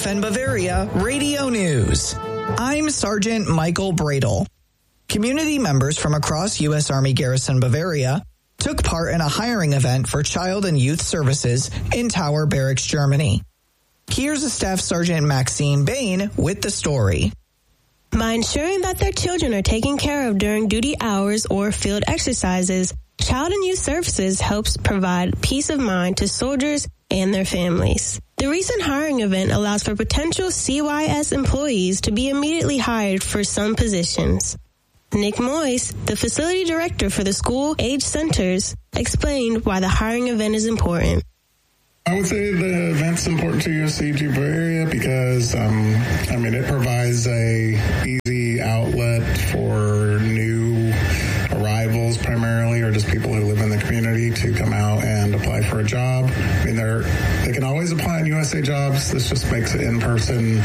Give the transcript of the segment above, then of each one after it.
AFN Bavaria Radio News. I'm Sergeant Michael Bradle. Community members from across U.S. Army Garrison Bavaria took part in a hiring event for Child and Youth Services in Tower Barracks, Germany. Here's a Staff Sergeant Maxine Bain with the story. By ensuring that their children are taken care of during duty hours or field exercises, Child and Youth Services helps provide peace of mind to soldiers and their families. The recent hiring event allows for potential CYS employees to be immediately hired for some positions. Nick Moyes, the facility director for the school age centers, explained why the hiring event is important. I would say the event's important to USAG Bavaria because, it provides a easy outlet for new arrivals primarily, or just people who live in the community to come out and apply for a job. They can always apply on USA Jobs. This just makes it in-person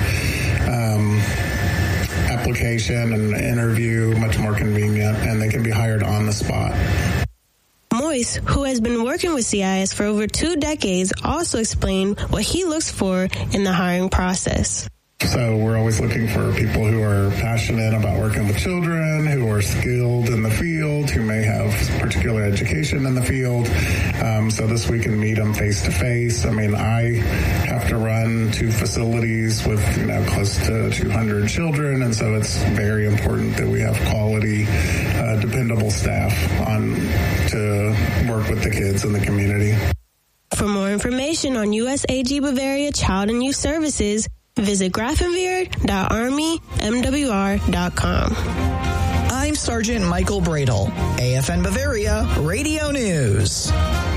application and interview much more convenient, and they can be hired on the spot. Moyes, who has been working with CIS for over 2 decades, also explained what he looks for in the hiring process. So we're always looking for people who are passionate about working with children, who are skilled in the field, who may have particular education in the field, so this we can meet them face to face. I have to run 2 facilities with close to 200 children, and so it's very important that we have quality, dependable staff on to work with the kids in the community. For more information on USAG Bavaria Child and Youth Services, visit grafenweerd.armymwr.com. I'm Sergeant Michael Bradle, AFN Bavaria Radio News.